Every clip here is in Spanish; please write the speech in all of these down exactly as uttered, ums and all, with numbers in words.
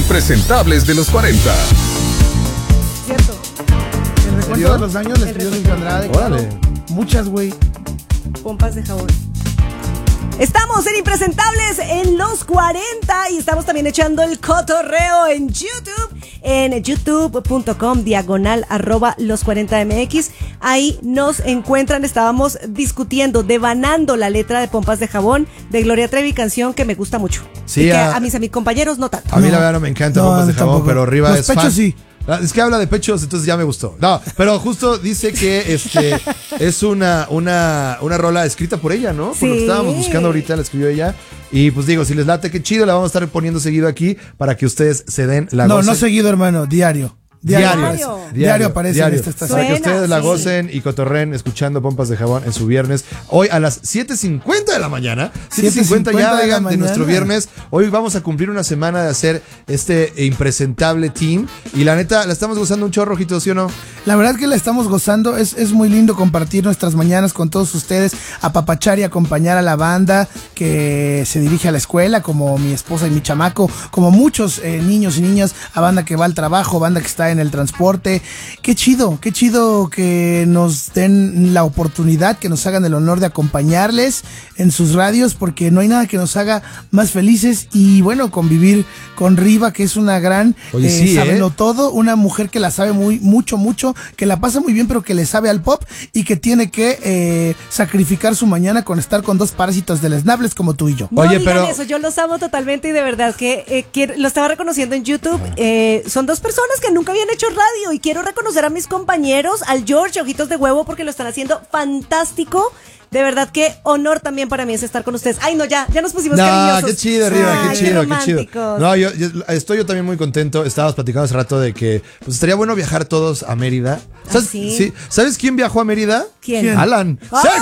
Impresentables de los cuarenta. Cierto. El recuento de los años le escribió Silvio Andrade. Órale. Muchas, güey. Pompas de jabón. Estamos en Impresentables en los cuarenta y estamos también echando el cotorreo en YouTube, en youtube punto com diagonal arroba los cuarenta M X. Ahí nos encuentran. Estábamos discutiendo, devanando la letra de Pompas de Jabón de Gloria Trevi, canción que me gusta mucho. Sí, y que a, a mis, a mis compañeros no tanto. A mí No. la verdad no me encanta No, Pompas de Jabón, tampoco. pero Riva Los es pechos fan. sí. Es que habla de pechos, entonces ya me gustó. No, pero justo dice que este es una, una, una rola escrita por ella, ¿no? Por lo que Sí. estábamos buscando ahorita, la escribió ella. Y pues digo, si les late, qué chido, la vamos a estar poniendo seguido aquí para que ustedes se den la No, gocen. no seguido, hermano. Diario. Diario. Diario. aparece. Diario. Diario aparece diario. en esta estación. Para que Suena, ustedes la sí. gocen y cotorren escuchando Pompas de Jabón en su viernes. Hoy a las siete cincuenta de la mañana. siete cincuenta ya, siete cincuenta de la oigan, de, mañana. nuestro viernes. Hoy vamos a cumplir una semana de hacer este impresentable team. Y la neta, la estamos gozando un chorro, Rojito, ¿sí o no? La verdad que la estamos gozando, es, es muy lindo compartir nuestras mañanas con todos ustedes, apapachar y acompañar a la banda que se dirige a la escuela, como mi esposa y mi chamaco, como muchos eh, niños y niñas, a banda que va al trabajo, banda que está en el transporte. Qué chido, qué chido que nos den la oportunidad, que nos hagan el honor de acompañarles en sus radios, porque no hay nada que nos haga más felices y bueno, convivir con Riva, que es una gran Oye, eh, sí, sabelo ¿eh? todo, una mujer que la sabe muy, mucho, mucho, que la pasa muy bien, pero que le sabe al pop y que tiene que eh, sacrificar su mañana con estar con dos parásitos del Snables como tú y yo. No Oye, digan pero- eso, yo los amo totalmente y de verdad que eh, quiero- lo estaba reconociendo en YouTube. Eh, son dos personas que nunca habían hecho radio y quiero reconocer a mis compañeros, al George, Ojitos de Huevo, porque lo están haciendo fantástico. De verdad que honor también para mí es estar con ustedes. Ay, no, ya, ya nos pusimos No, cariñosos. qué chido, Riva, Ay, qué chido, qué chido. románticos. No, yo, yo estoy yo también muy contento. Estábamos platicando hace rato de que pues estaría bueno viajar todos a Mérida. ¿Sabes, ¿Ah, sí? ¿Sabes quién viajó a Mérida? ¿Quién? ¿Quién? Alan. ¡Ah! ¡Sí,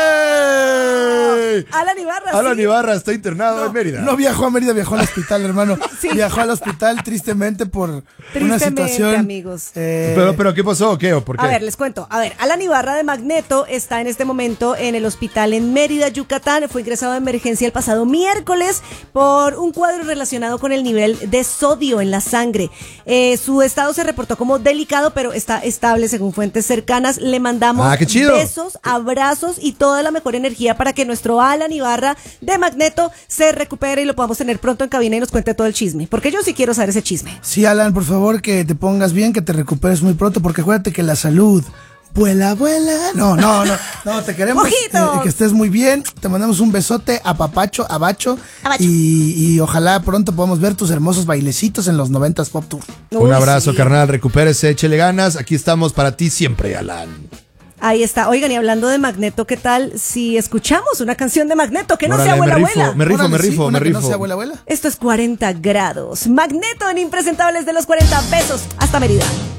güey! Alan Ibarra. Alan sí. Ibarra está internado en Mérida. No viajó a Mérida, viajó al hospital, hermano. Sí. Viajó al hospital tristemente por una Tristemente, situación. amigos. eh, Pero, pero, ¿qué pasó o qué? ¿O por qué? A ver, les cuento. A ver, Alan Ibarra de Magneto está en este momento en el hospital en Mérida, Yucatán. Fue ingresado de emergencia el pasado miércoles por un cuadro relacionado con el nivel de sodio en la sangre. Eh, su estado se reportó como delicado, pero está estable según fuentes cercanas. Le mandamos Ah, qué chido. besos, abrazos y toda la mejor energía para que nuestro Alan Ibarra de Magneto se recupere y lo podamos tener pronto en cabina y nos cuente todo el chisme. Porque yo sí quiero saber ese chisme. Sí, Alan, por favor, que te pongas bien, que te recuperes muy pronto, porque acuérdate que la salud vuela, vuela. No, no, no, no, te queremos ¡Ojitos! eh, que estés muy bien. Te mandamos un besote a Papacho, a Bacho, Abacho. y, y ojalá pronto podamos ver tus hermosos bailecitos en los noventas Pop Tour. Un Uy, abrazo, sí. carnal. Recupérese, échele ganas. Aquí estamos para ti siempre, Alan. Ahí está. Oigan, y hablando de Magneto, ¿qué tal si escuchamos una canción de Magneto que no Órale, sea abuela me rifo, abuela? me rifo, Órale, me sí, rifo, una me que rifo. no sea abuela, abuela. Esto es cuarenta grados. Magneto en Impresentables de los cuarenta. Besos. Hasta Mérida.